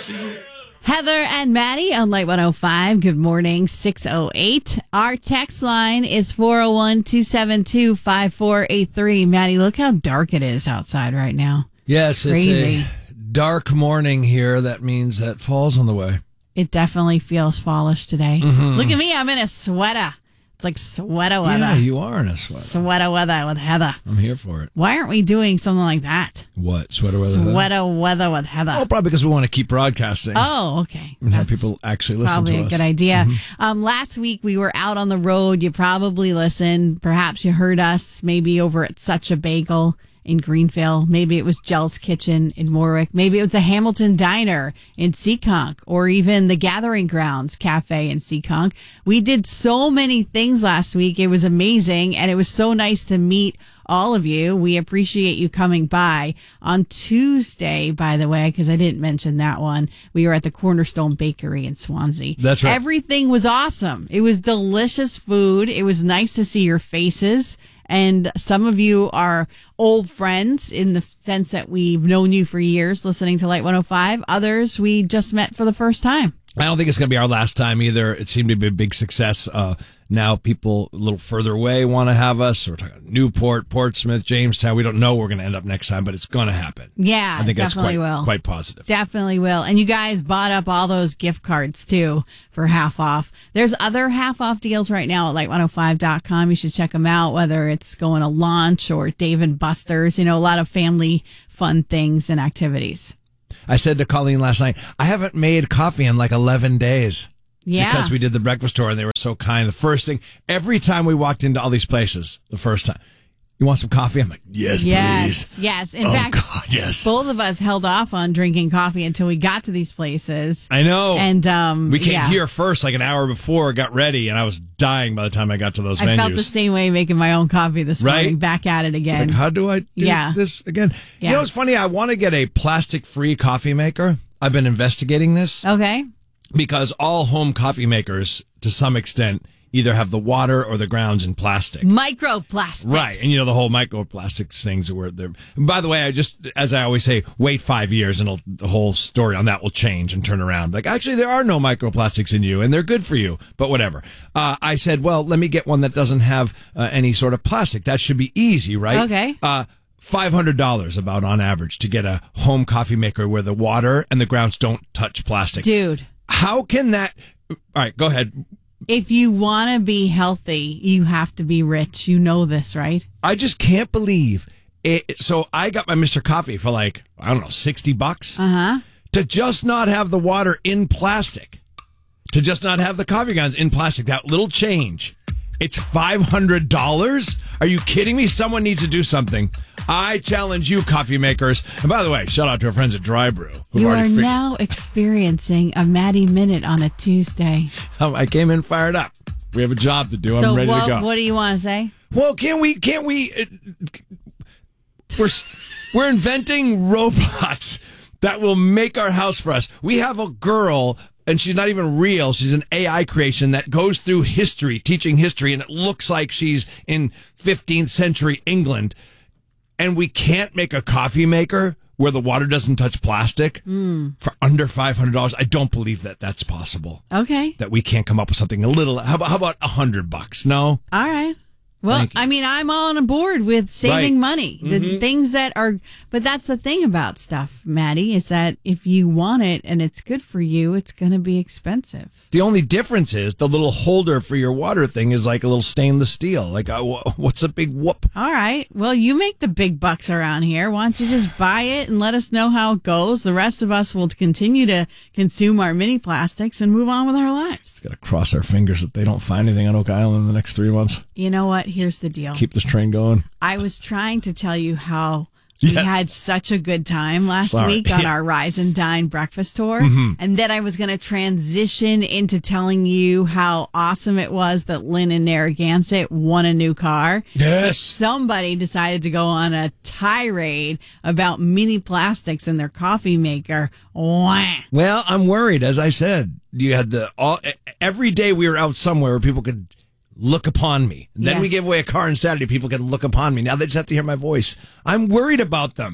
Heather and Maddie on Light 105. Good morning, 6:08. Our text line is 401-272-5483. Maddie, look how dark it is outside right now. Yes, Crazy. It's a dark morning here. That means that fall's on the way. It definitely feels fallish today. Mm-hmm. Look at me. I'm in a sweater. It's like sweater weather. Yeah, you are in a sweater. Sweater weather with Heather. I'm here for it. Why aren't we doing something like that? What? Sweater weather? Sweater weather with Heather. Oh, probably because we want to keep broadcasting. Oh, okay. And have people actually listen to us. Probably a good idea. Last week we were out on the road. You probably listened. Perhaps you heard us maybe over at Such a Bagel in Greenville. Maybe it was Jell's Kitchen in Warwick. Maybe it was the Hamilton Diner in Seekonk, or even the Gathering Grounds Cafe in Seekonk. We did so many things last week. It was amazing, and it was so nice to meet all of you. We appreciate you coming by. On Tuesday, by the way, because I didn't mention that one, we were at the Cornerstone Bakery in Swansea. That's right. Everything was awesome. It was delicious food. It was nice to see your faces. And some of you are old friends in the sense that we've known you for years listening to Light 105. Others we just met for the first time. I don't think it's going to be our last time either. It seemed to be a big success. Now people a little further away want to have us. We're talking Newport, Portsmouth, Jamestown. We don't know where we're going to end up next time, but it's going to happen. Yeah, I think that's definitely will. quite positive. Definitely will. And you guys bought up all those gift cards, too, for half off. There's other half off deals right now at light105.com. You should check them out, whether it's going to lunch or Dave & Buster's. You know, a lot of family fun things and activities. I said to Colleen last night, I haven't made coffee in like 11 days. Yeah. Because we did the breakfast tour and they were so kind. The first thing, every time we walked into all these places, the first time, you want some coffee? I'm like, yes, please. Yes. In oh, fact, God, yes. Both of us held off on drinking coffee until we got to these places. I know. And we came here first like an hour before, got ready, and I was dying by the time I got to those venues. I felt the same way making my own coffee this morning. Back at it again. Like, how do I do this again? Yeah. You know, it's funny. I want to get a plastic-free coffee maker. I've been investigating this. Okay. Because all home coffee makers, to some extent, either have the water or the grounds in plastic. Microplastics. Right. And you know, the whole microplastics things were there. And by the way, as I always say, wait 5 years and the whole story on that will change and turn around. Like, actually, there are no microplastics in you and they're good for you, but whatever. I said, well, let me get one that doesn't have any sort of plastic. That should be easy, right? Okay. $500 about on average to get a home coffee maker where the water and the grounds don't touch plastic. Dude. How can that? All right, go ahead. If you want to be healthy, you have to be rich. You know this, right? I just can't believe it. So I got my Mr. Coffee for like, I don't know, $60 to just not have the water in plastic, to just not have the coffee grounds in plastic. That little change. It's $500? Are you kidding me? Someone needs to do something. I challenge you, coffee makers. And by the way, shout out to our friends at Dry Brew. You are now experiencing a Maddie Minute on a Tuesday. I came in fired up. We have a job to do. I'm ready to go. What do you want to say? Well, can't we? We're inventing robots that will make our house for us. We have a girl, and she's not even real. She's an AI creation that goes through history, teaching history, and it looks like she's in 15th century England. And we can't make a coffee maker where the water doesn't touch plastic for under $500. I don't believe that that's possible. Okay. That we can't come up with something a little. How about $100? No? All right. Well, I mean, I'm on board with saving money. The things that are, but that's the thing about stuff, Maddie, is that if you want it and it's good for you, it's going to be expensive. The only difference is the little holder for your water thing is like a little stainless steel. Like, what's a big whoop? All right. Well, you make the big bucks around here. Why don't you just buy it and let us know how it goes? The rest of us will continue to consume our mini plastics and move on with our lives. Got to cross our fingers that they don't find anything on Oak Island in the next 3 months. You know what? Here's the deal. Keep this train going. I was trying to tell you how we had such a good time last week on our Rise and Dine breakfast tour. And then I was going to transition into telling you how awesome it was that Lynn and Narragansett won a new car. Yes. Somebody decided to go on a tirade about mini plastics in their coffee maker. Wah. Well, I'm worried. As I said, you had every day we were out somewhere where people could look upon me. And then we gave away a car on Saturday. People can look upon me. Now they just have to hear my voice. I'm worried about them.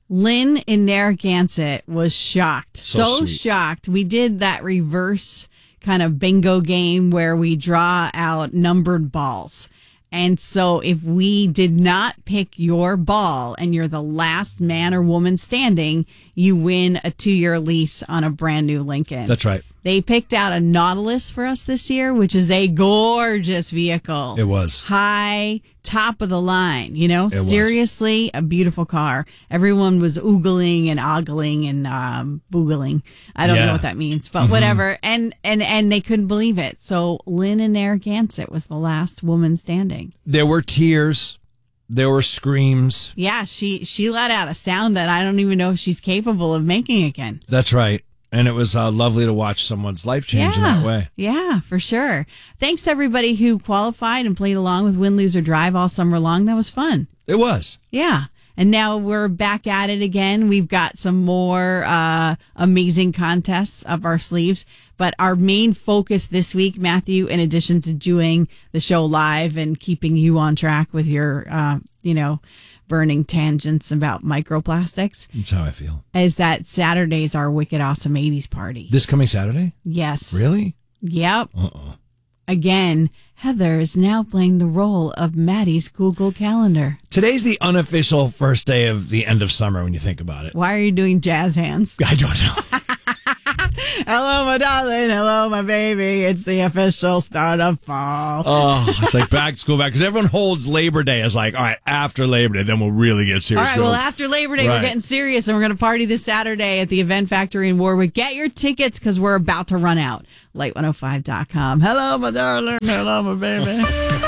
Lynn in Narragansett was shocked. So sweet. Shocked. We did that reverse kind of bingo game where we draw out numbered balls. And so if we did not pick your ball and you're the last man or woman standing, you win a 2-year lease on a brand new Lincoln. That's right. They picked out a Nautilus for us this year, which is a gorgeous vehicle. It was. High, top of the line, It was. Seriously, a beautiful car. Everyone was oogling and ogling and boogling. I don't know what that means, but whatever. And they couldn't believe it. So Lynn in Narragansett was the last woman standing. There were tears. There were screams. Yeah, she let out a sound that I don't even know if she's capable of making again. That's right. And it was lovely to watch someone's life change in that way. Yeah, for sure. Thanks to everybody who qualified and played along with Win, Lose, or Drive all summer long. That was fun. It was. Yeah. And now we're back at it again. We've got some more amazing contests up our sleeves. But our main focus this week, Matthew, in addition to doing the show live and keeping you on track with your, burning tangents about microplastics. That's how I feel. Is that Saturday's our Wicked Awesome 80s party. This coming Saturday? Yes. Really? Yep. Again, Heather is now playing the role of Maddie's Google Calendar. Today's the unofficial first day of the end of summer when you think about it. Why are you doing jazz hands? I don't know. Hello, my darling. Hello, my baby. It's the official start of fall. Oh, it's like back to school back. Because everyone holds Labor Day as like, all right, after Labor Day, then we'll really get serious. All right, well, after Labor Day, we're getting serious, and we're going to party this Saturday at the Event Factory in Warwick. Get your tickets because we're about to run out. Light105.com. Hello, my darling. Hello, my baby.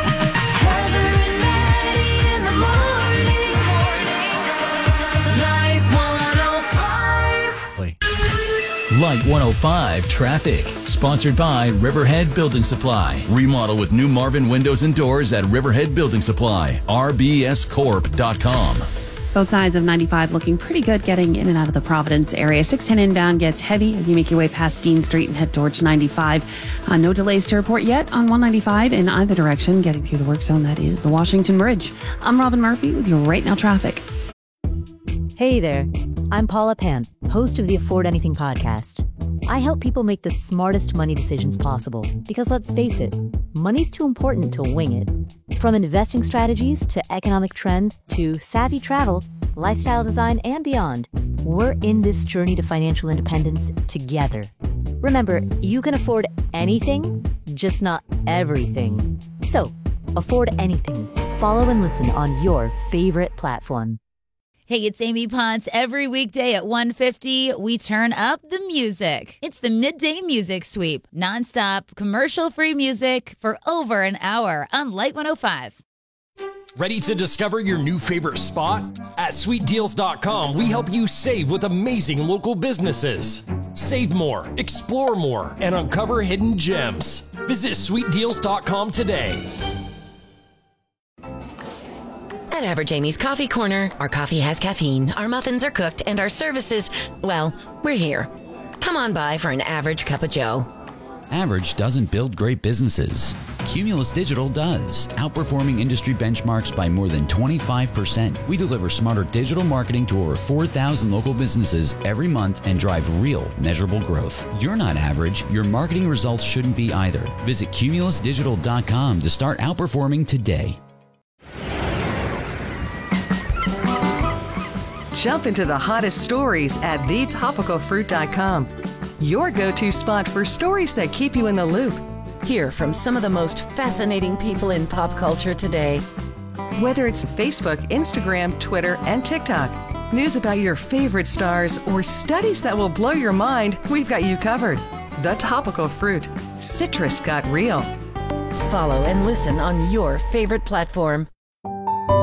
Light 105 traffic. Sponsored by Riverhead Building Supply. Remodel with new Marvin windows and doors at Riverhead Building Supply. rbscorp.com. Both sides of 95 looking pretty good getting in and out of the Providence area. 610 inbound gets heavy as you make your way past Dean Street and head towards 95. No delays to report yet on 195 in either direction. Getting through the work zone, that is the Washington Bridge. I'm Robin Murphy with your Right Now traffic. Hey there, I'm Paula Pant, host of the Afford Anything podcast. I help people make the smartest money decisions possible because let's face it, money's too important to wing it. From investing strategies to economic trends to savvy travel, lifestyle design, and beyond, we're in this journey to financial independence together. Remember, you can afford anything, just not everything. So, afford anything. Follow and listen on your favorite platform. Hey, it's Amy Ponce. Every weekday at 1:50, we turn up the music. It's the Midday Music Sweep. Nonstop, commercial-free music for over an hour on Light 105. Ready to discover your new favorite spot? At sweetdeals.com, we help you save with amazing local businesses. Save more, explore more, and uncover hidden gems. Visit sweetdeals.com today. At Average Amy's Coffee Corner, our coffee has caffeine, our muffins are cooked, and our services, well, we're here. Come on by for an average cup of joe. Average doesn't build great businesses. Cumulus Digital does, outperforming industry benchmarks by more than 25%. We deliver smarter digital marketing to over 4,000 local businesses every month and drive real, measurable growth. You're not average. Your marketing results shouldn't be either. Visit cumulusdigital.com to start outperforming today. Jump into the hottest stories at thetopicalfruit.com. Your go-to spot for stories that keep you in the loop. Hear from some of the most fascinating people in pop culture today. Whether it's Facebook, Instagram, Twitter, and TikTok, news about your favorite stars, or studies that will blow your mind, we've got you covered. The Topical Fruit. Citrus got real. Follow and listen on your favorite platform.